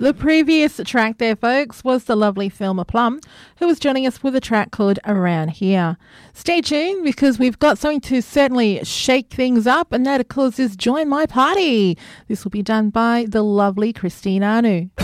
The previous track there, folks, was the lovely Thelma Plum, who was joining us with a track called Around Here. Stay tuned because we've got something to certainly shake things up, and that, of course, is Join My Party. This will be done by the lovely Christine Anu.